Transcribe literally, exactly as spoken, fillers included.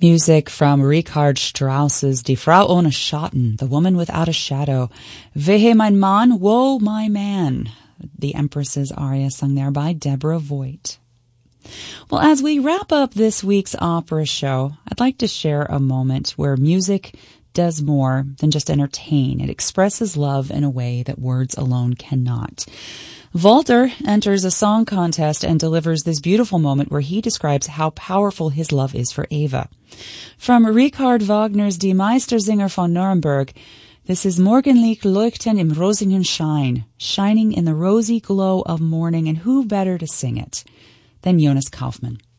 Music from Richard Strauss's Die Frau ohne Schatten, The Woman Without a Shadow. Wehe mein Mann, woe my man. The Empress's aria sung there by Deborah Voigt. Well, as we wrap up this week's opera show, I'd like to share a moment where music does more than just entertain. It expresses love in a way that words alone cannot. Walter enters a song contest and delivers this beautiful moment where he describes how powerful his love is for Eva. From Richard Wagner's Die Meistersinger von Nuremberg, this is Morgenlicht leuchten im rosigen Schein, shining in the rosy glow of morning, and who better to sing it than Jonas Kaufmann.